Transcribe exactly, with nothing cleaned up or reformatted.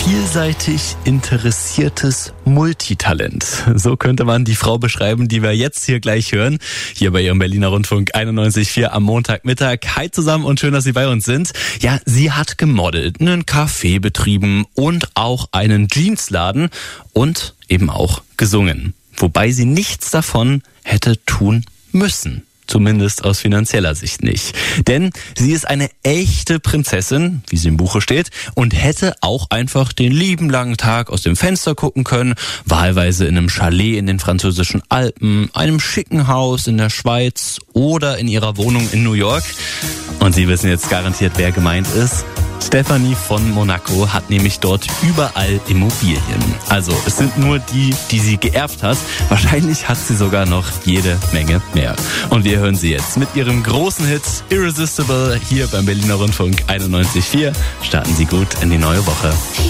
vielseitig interessiertes Multitalent. So könnte man die Frau beschreiben, die wir jetzt hier gleich hören. Hier bei Ihrem Berliner Rundfunk einundneunzig Komma vier am Montagmittag. Hi zusammen und schön, dass Sie bei uns sind. Ja, sie hat gemodelt, einen Café betrieben und auch einen Jeansladen und eben auch gesungen. Wobei sie nichts davon hätte tun müssen. Zumindest aus finanzieller Sicht nicht. Denn sie ist eine echte Prinzessin, wie sie im Buche steht, und hätte auch einfach den lieben langen Tag aus dem Fenster gucken können, wahlweise in einem Chalet in den französischen Alpen, einem schicken Haus in der Schweiz oder in ihrer Wohnung in New York. Und Sie wissen jetzt garantiert, wer gemeint ist. Stephanie von Monaco hat nämlich dort überall Immobilien. Also es sind nur die, die sie geerbt hat. Wahrscheinlich hat sie sogar noch jede Menge mehr. Und wir hören sie jetzt mit ihrem großen Hit Irresistible hier beim Berliner Rundfunk einundneunzig Komma vier. Starten Sie gut in die neue Woche.